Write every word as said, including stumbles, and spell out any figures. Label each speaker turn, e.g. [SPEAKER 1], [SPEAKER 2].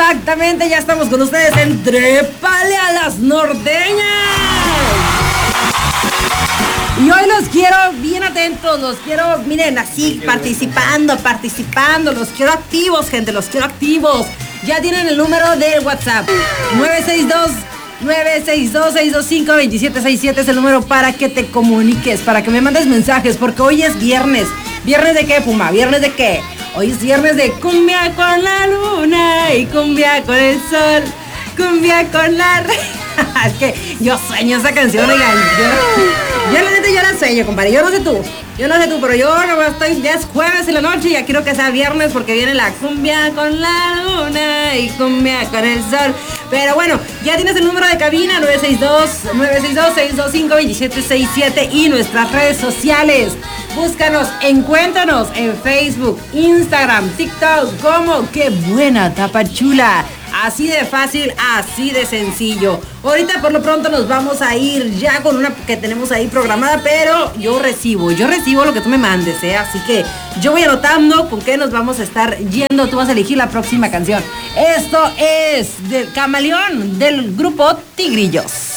[SPEAKER 1] Exactamente, ya estamos con ustedes en Trépale a las Norteñas. Y hoy los quiero bien atentos, los quiero, miren, así, participando, participando, los quiero activos, gente, los quiero activos. Ya tienen el número del WhatsApp, nueve seis dos, nueve seis dos, seis dos cinco, dos siete seis siete es el número para que te comuniques, para que me mandes mensajes, porque hoy es viernes. ¿Viernes de qué, Puma? ¿Viernes de qué? Hoy es viernes de cumbia con la luna y cumbia con el sol, cumbia con la... Es que yo sueño esa canción, oigan. Yo, yo la neta, yo la sueño, compadre. Yo no sé tú, yo no sé tú, pero yo no estoy, ya es jueves en la noche y ya quiero que sea viernes porque viene la cumbia con la luna y cumbia con el sol. Pero bueno, ya tienes el número de cabina, nueve seis dos, nueve seis dos, seis dos cinco, dos siete seis siete y nuestras redes sociales. Búscanos, encuéntranos en Facebook, Instagram, TikTok como Qué Buena Tapachula. Así de fácil, así de sencillo. Ahorita por lo pronto nos vamos a ir ya con una que tenemos ahí programada, pero yo recibo, yo recibo lo que tú me mandes, ¿eh? Así que yo voy anotando con qué nos vamos a estar yendo. Tú vas a elegir la próxima canción. Esto es del Camaleón, del grupo Tigrillos.